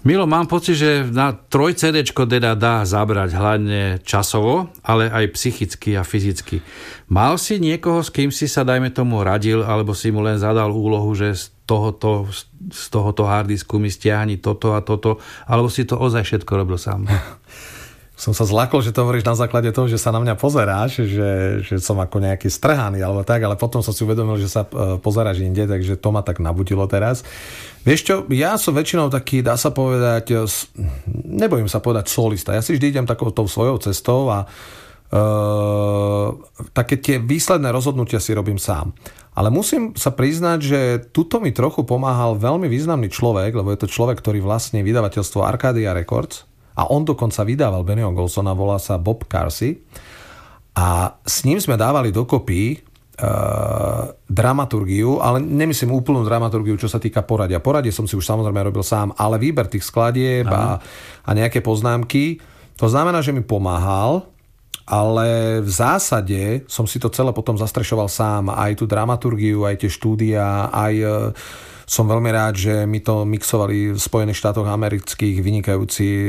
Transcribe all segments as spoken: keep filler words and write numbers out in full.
Milo, mám pocit, že na troj cé déčko teda dá zabrať hlavne časovo, ale aj psychicky a fyzicky. Mal si niekoho, s kým si sa, dajme tomu, radil, alebo si mu len zadal úlohu, že z tohoto, z tohoto hardisku mi stiahni toto a toto, alebo si to ozaj všetko robil sám? Som sa zlakol, že to hovoríš na základe toho, že sa na mňa pozeráš, že, že som ako nejaký strhaný alebo tak, ale potom som si uvedomil, že sa pozeráš inde, takže to ma tak nabudilo teraz. Vieš čo, ja som väčšinou taký, dá sa povedať, nebojím sa povedať solista. Ja si vždy idem takou tou svojou cestou a uh, také tie výsledné rozhodnutia si robím sám. Ale musím sa priznať, že tuto mi trochu pomáhal veľmi významný človek, lebo je to človek, ktorý vlastní vydavateľstvo Arcadia Records a on dokonca vydával Bennyho Golsona, volá sa Bob Carsey a s ním sme dávali dokopy Uh, dramaturgiu, ale nemyslím úplnú dramaturgiu, čo sa týka poradia. Poradie som si už samozrejme robil sám, ale výber tých skladieb a, a nejaké poznámky, to znamená, že mi pomáhal, ale v zásade som si to celé potom zastrešoval sám, aj tú dramaturgiu, aj tie štúdia, aj uh, som veľmi rád, že mi to mixovali v Spojených štátoch amerických vynikajúci,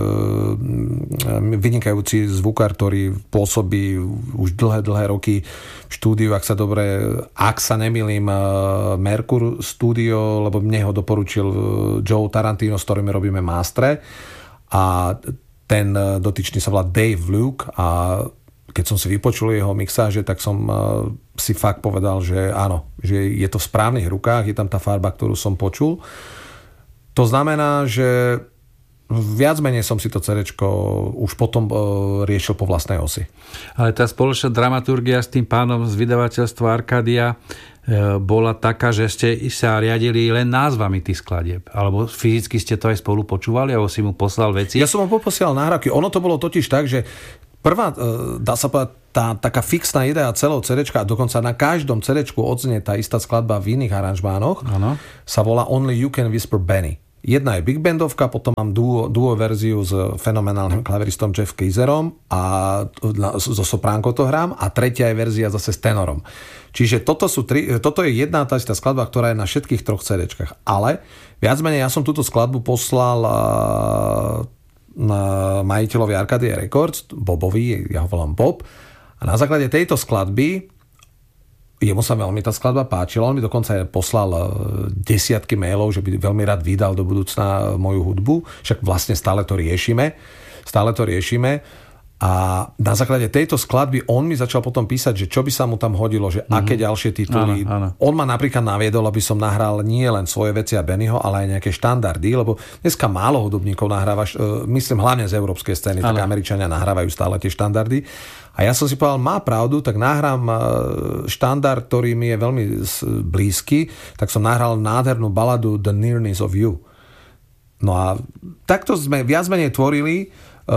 vynikajúci zvukár, ktorý pôsobí už dlhé, dlhé roky v štúdiu, ak sa dobre, ak sa nemýlim, Merkur Studio, lebo mne ho doporučil Joe Tarantino, s ktorými robíme mástre. A ten dotyčný sa volá Dave Luke a keď som si vypočul jeho mixáže, tak som si fakt povedal, že áno, že je to v správnych rukách, je tam tá farba, ktorú som počul. To znamená, že viac menej som si to cerečko už potom riešil po vlastnej osi. Ale tá spoločná dramaturgia s tým pánom z vydavateľstva Arcadia bola taká, že ste sa riadili len názvami tých skladieb? Alebo fyzicky ste to aj spolu počúvali, alebo si mu poslal veci? Ja som mu poposielal nahrávky. Ono to bolo totiž tak, že prvá, dá sa povedať, tá taká fixná idea celého cé déčka, a dokonca na každom cé déčku odznie tá istá skladba v iných aranžmánoch, ano. Sa volá Only You Can Whisper Benny. Jedna je big bandovka, potom mám duo, duo verziu s fenomenálnym klaviristom Jeff Kaiserom a so sopránkou to hrám a tretia je verzia zase s tenorom. Čiže toto, sú tri, toto je jedna tá istá skladba, ktorá je na všetkých troch cé déčkach. Ale viac menej ja som túto skladbu poslal na majiteľovi Arcadia Records, Bobovi, ja ho volám Bob, a na základe tejto skladby jemu sa veľmi tá skladba páčila, on mi dokonca poslal desiatky mailov, že by veľmi rád vydal do budúcna moju hudbu, však vlastne stále to riešime, stále to riešime a na základe tejto skladby on mi začal potom písať, že čo by sa mu tam hodilo, že mm-hmm. aké ďalšie tituly. Áno, áno. On ma napríklad naviedol, aby som nahral nie len svoje veci a Bennyho, ale aj nejaké štandardy, lebo dneska málo hudobníkov nahrávaš, myslím hlavne z európskej scény, tak Američania nahrávajú stále tie štandardy. A ja som si povedal, má pravdu, tak nahrám štandard, ktorý mi je veľmi blízky, tak som nahral nádhernú baladu The Nearness of You. No a takto sme viac menej tvorili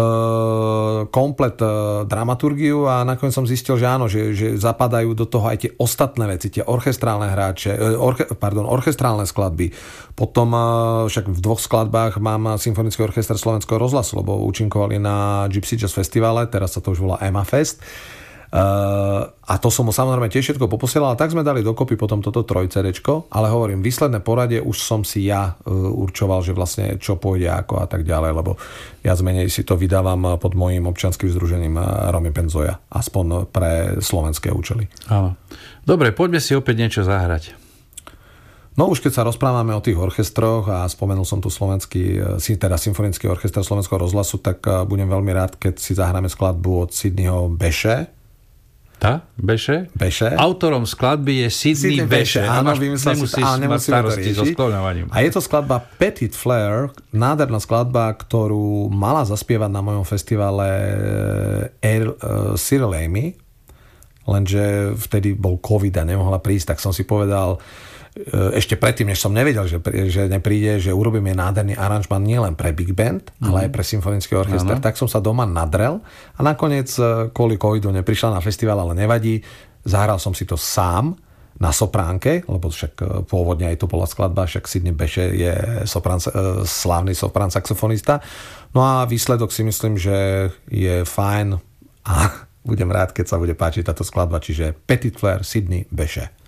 Uh, komplet uh, dramaturgiu a nakoniec som zistil, že áno, že, že zapadajú do toho aj tie ostatné veci, tie orchestrálne hráče, uh, orche, pardon, orchestrálne skladby. Potom uh, však v dvoch skladbách mám Symfonický orchester Slovenského rozhlasu, lebo účinkovali na Gypsy Jazz Festivale, teraz sa to už volá Emma Fest. Uh, a to som mu samozrejme tiež všetko poposielal, a tak sme dali dokopy potom toto troj cé déčko, ale hovorím, výsledné poradie už som si ja uh, určoval, že vlastne čo pôjde ako a tak ďalej, lebo viac menej si to vydávam pod mojím občianskym združením Romy Penzoja, aspoň pre slovenské účely. Áno. Dobre, poďme si opäť niečo zahrať. No už keď sa rozprávame o tých orchestroch a spomenul som tu slovenský, teda Symfonický orchester Slovenského rozhlasu, tak budem veľmi rád, keď si zahráme skladbu od Sydneyho Beche. Tá? Beše? Beše. Autorom skladby je Sydney, Sydney Beche. Áno, vymyslel si to, ale nemusíme to riešiť. A je to skladba Petit Flair, nádherná skladba, ktorú mala zaspievať na mojom festivale Air uh, Cyril Amy, lenže vtedy bol COVID a nemohla prísť, tak som si povedal, ešte predtým, než som nevedel, že, že nepríde, že urobíme nádherný aranžman nielen pre big band, mm. ale aj pre symfonický orchester, ano. Tak som sa doma nadrel a nakoniec kvôli covidu neprišla na festival, ale nevadí, zahral som si to sám na sopránke, lebo však pôvodne aj to bola skladba, však Sydney Beche je soprán, slávny soprán saxofonista. No a výsledok si myslím, že je fajn a budem rád, keď sa bude páčiť táto skladba, čiže Petit Flair, Sydney Beche.